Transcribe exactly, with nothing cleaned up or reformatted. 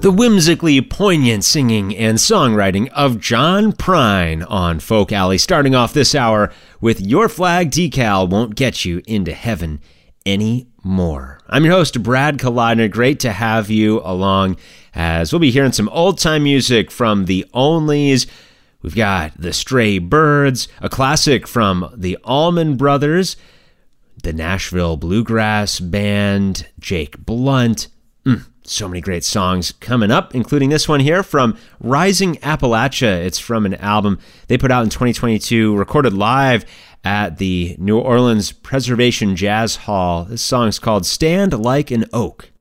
The whimsically poignant singing and songwriting of John Prine on Folk Alley, starting off this hour with Your Flag Decal Won't Get You Into Heaven Anymore. I'm your host, Brad Kalodner. Great to have you along as we'll be hearing some old-time music from the Onlys. We've got the Stray Birds, a classic from the Allman Brothers, the Nashville Bluegrass Band, Jake Blunt. Mm. So many great songs coming up, including this one here from Rising Appalachia. It's from an album they put out in twenty twenty-two, recorded live at the New Orleans Preservation Jazz Hall. This song's called Stand Like an Oak.